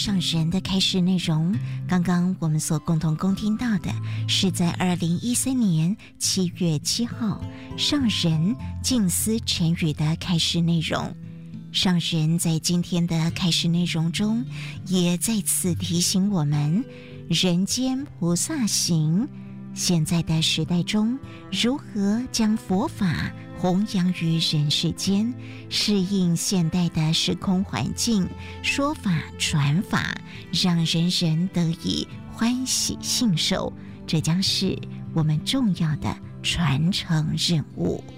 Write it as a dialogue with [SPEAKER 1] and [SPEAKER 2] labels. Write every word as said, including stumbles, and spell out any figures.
[SPEAKER 1] 上人的开示内容，刚刚我们所共同恭听到的是在二零一三年七月七号上人静思晨语的开示内容。上人在今天的开示内容中也再次提醒我们，人间菩萨行，现在的时代中如何将佛法弘扬于人世间，适应现代的时空环境，说法传法，让人人得以欢喜信受，这将是我们重要的传承任务。